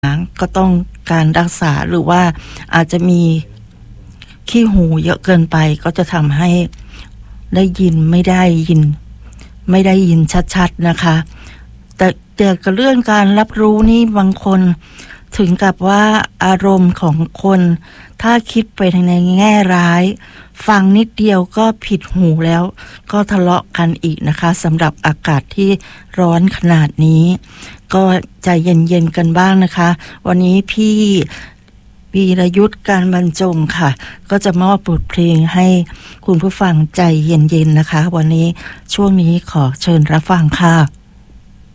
ก็ต้องการรักษาหรือว่าอาจจะมีขี้หูเยอะเกินไปก็จะทำให้ได้ยินไม่ได้ยินชัดๆนะคะแต่กับเรื่องการรับรู้นี่บางคนถึงกับว่าอารมณ์ของคนถ้าคิดไปในแง่ร้ายฟังนิดเดียวก็ผิดหูแล้วก็ทะเลาะกันอีกนะคะสำหรับอากาศที่ร้อนขนาดนี้ก็ใจเย็นๆกันบ้างนะคะวันนี้พี่วีรยุทธการบรรจงค่ะก็จะมอบบทเพลงให้คุณผู้ฟังใจเย็นๆนะคะวันนี้ช่วงนี้ขอเชิญรับฟังค่ะ